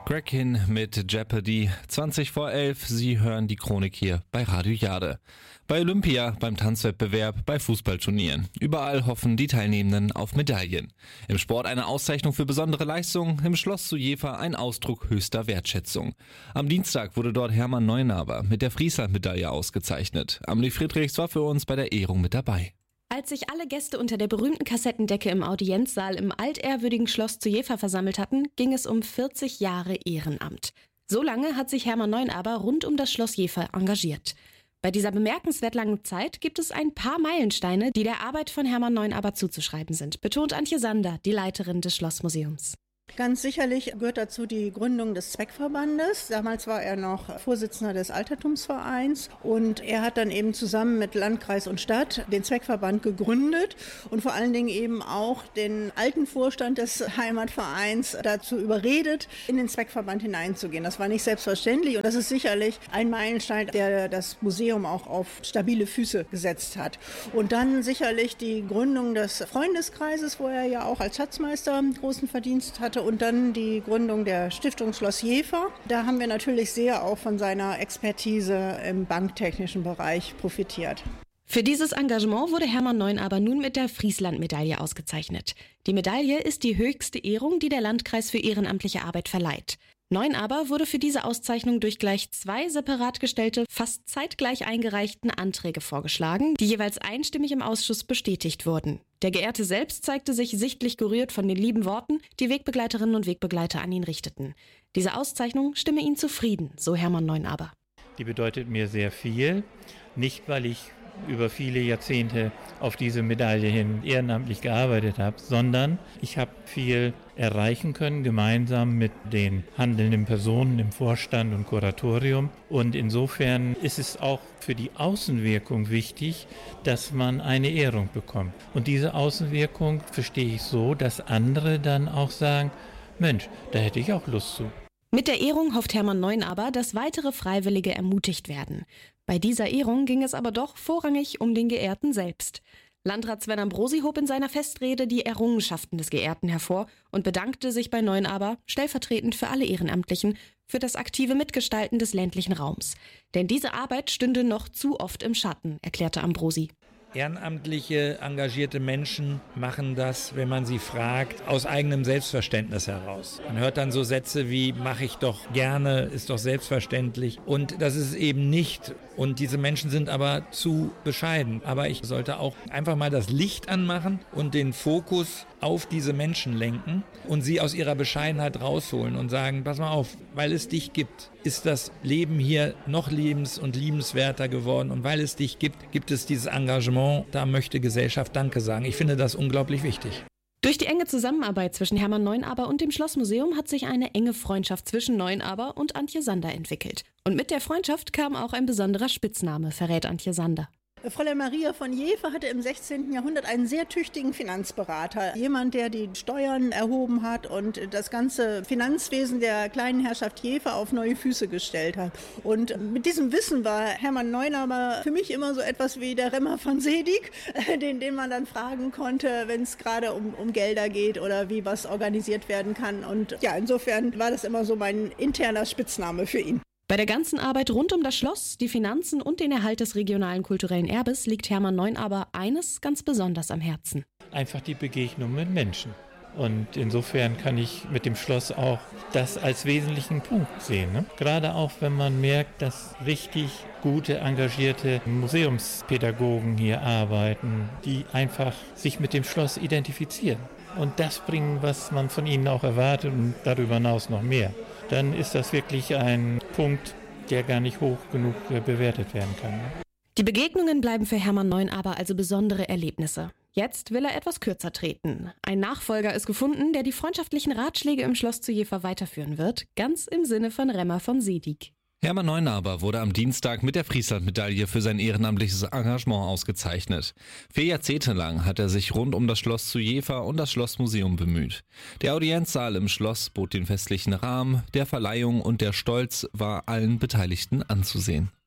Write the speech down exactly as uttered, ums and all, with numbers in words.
Crack-In mit Jeopardy, zwanzig vor elf, Sie hören die Chronik hier bei Radio Jade. Bei Olympia, beim Tanzwettbewerb, bei Fußballturnieren. Überall hoffen die Teilnehmenden auf Medaillen. Im Sport eine Auszeichnung für besondere Leistungen, im Schloss zu Jever ein Ausdruck höchster Wertschätzung. Am Dienstag wurde dort Hermann Neunaber mit der Friesland-Medaille ausgezeichnet. Amelie Friedrichs war für uns bei der Ehrung mit dabei. Als sich alle Gäste unter der berühmten Kassettendecke im Audienzsaal im altehrwürdigen Schloss zu Jever versammelt hatten, ging es um vierzig Jahre Ehrenamt. So lange hat sich Hermann Neunaber rund um das Schloss Jever engagiert. Bei dieser bemerkenswert langen Zeit gibt es ein paar Meilensteine, die der Arbeit von Hermann Neunaber zuzuschreiben sind, betont Antje Sander, die Leiterin des Schlossmuseums. Ganz sicherlich gehört dazu die Gründung des Zweckverbandes. Damals war er noch Vorsitzender des Altertumsvereins und er hat dann eben zusammen mit Landkreis und Stadt den Zweckverband gegründet und vor allen Dingen eben auch den alten Vorstand des Heimatvereins dazu überredet, in den Zweckverband hineinzugehen. Das war nicht selbstverständlich und das ist sicherlich ein Meilenstein, der das Museum auch auf stabile Füße gesetzt hat. Und dann sicherlich die Gründung des Freundeskreises, wo er ja auch als Schatzmeister großen Verdienst hatte. Und dann die Gründung der Stiftung Schloss Jever. Da haben wir natürlich sehr auch von seiner Expertise im banktechnischen Bereich profitiert. Für dieses Engagement wurde Hermann Neunaber nun mit der Friesland-Medaille ausgezeichnet. Die Medaille ist die höchste Ehrung, die der Landkreis für ehrenamtliche Arbeit verleiht. Neunaber wurde für diese Auszeichnung durch gleich zwei separat gestellte, fast zeitgleich eingereichten Anträge vorgeschlagen, die jeweils einstimmig im Ausschuss bestätigt wurden. Der Geehrte selbst zeigte sich sichtlich gerührt von den lieben Worten, die Wegbegleiterinnen und Wegbegleiter an ihn richteten. Diese Auszeichnung stimme ihn zufrieden, so Hermann Neunaber. Die bedeutet mir sehr viel, nicht weil ich über viele Jahrzehnte auf diese Medaille hin ehrenamtlich gearbeitet habe, sondern ich habe viel erreichen können, gemeinsam mit den handelnden Personen im Vorstand und Kuratorium. Und insofern ist es auch für die Außenwirkung wichtig, dass man eine Ehrung bekommt. Und diese Außenwirkung verstehe ich so, dass andere dann auch sagen, Mensch, da hätte ich auch Lust zu. Mit der Ehrung hofft Hermann Neunaber, dass weitere Freiwillige ermutigt werden. Bei dieser Ehrung ging es aber doch vorrangig um den Geehrten selbst. Landrat Sven Ambrosi hob in seiner Festrede die Errungenschaften des Geehrten hervor und bedankte sich bei Neunaber, stellvertretend für alle Ehrenamtlichen, für das aktive Mitgestalten des ländlichen Raums. Denn diese Arbeit stünde noch zu oft im Schatten, erklärte Ambrosi. Ehrenamtliche, engagierte Menschen machen das, wenn man sie fragt, aus eigenem Selbstverständnis heraus. Man hört dann so Sätze wie, mache ich doch gerne, ist doch selbstverständlich. Und das ist es eben nicht. Und diese Menschen sind aber zu bescheiden. Aber ich sollte auch einfach mal das Licht anmachen und den Fokus auf diese Menschen lenken und sie aus ihrer Bescheidenheit rausholen und sagen, pass mal auf, weil es dich gibt, ist das Leben hier noch lebens- und liebenswerter geworden. Und weil es dich gibt, gibt es dieses Engagement. Da möchte Gesellschaft Danke sagen. Ich finde das unglaublich wichtig. Durch die enge Zusammenarbeit zwischen Hermann Neunaber und dem Schlossmuseum hat sich eine enge Freundschaft zwischen Neunaber und Antje Sander entwickelt. Und mit der Freundschaft kam auch ein besonderer Spitzname, verrät Antje Sander. Fräulein Maria von Jever hatte im sechzehnten Jahrhundert einen sehr tüchtigen Finanzberater. Jemand, der die Steuern erhoben hat und das ganze Finanzwesen der kleinen Herrschaft Jever auf neue Füße gestellt hat. Und mit diesem Wissen war Hermann Neunaber für mich immer so etwas wie der Remmer von Sedig, den, den man dann fragen konnte, wenn es gerade um, um Gelder geht oder wie was organisiert werden kann. Und ja, insofern war das immer so mein interner Spitzname für ihn. Bei der ganzen Arbeit rund um das Schloss, die Finanzen und den Erhalt des regionalen kulturellen Erbes liegt Hermann Neunaber eines ganz besonders am Herzen. Einfach die Begegnung mit Menschen. Und insofern kann ich mit dem Schloss auch das als wesentlichen Punkt sehen. Ne? Gerade auch, wenn man merkt, dass richtig gute, engagierte Museumspädagogen hier arbeiten, die einfach sich mit dem Schloss identifizieren. Und das bringen, was man von ihnen auch erwartet und darüber hinaus noch mehr. Dann ist das wirklich ein Punkt, der gar nicht hoch genug bewertet werden kann. Die Begegnungen bleiben für Hermann Neunaber also besondere Erlebnisse. Jetzt will er etwas kürzer treten. Ein Nachfolger ist gefunden, der die freundschaftlichen Ratschläge im Schloss zu Jever weiterführen wird, ganz im Sinne von Remmer von Sedig. Hermann Neunaber wurde am Dienstag mit der Friesland-Medaille für sein ehrenamtliches Engagement ausgezeichnet. Vier Jahrzehnte lang hat er sich rund um das Schloss zu Jever und das Schlossmuseum bemüht. Der Audienzsaal im Schloss bot den festlichen Rahmen der Verleihung und der Stolz war allen Beteiligten anzusehen.